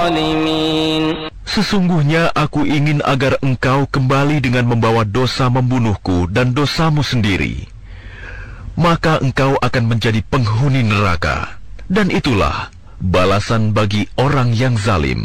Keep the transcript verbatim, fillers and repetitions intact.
الظالمين. Sesungguhnya aku ingin agar engkau kembali dengan membawa dosa membunuhku dan dosamu sendiri. Maka engkau akan menjadi penghuni neraka. Dan itulah balasan bagi orang yang zalim.